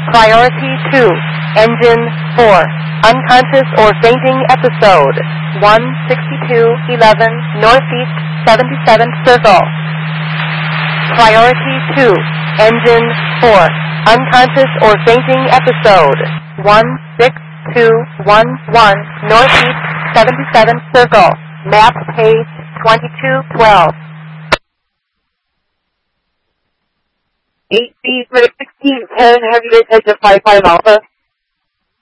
Priority 2, Engine 4, unconscious or fainting episode, 16211 Northeast 77th Circle. Priority 2, Engine 4, unconscious or fainting episode, 16211 Northeast 77th Circle. Map page 2212. 8B for 1610, have you attached to 55 Alpha?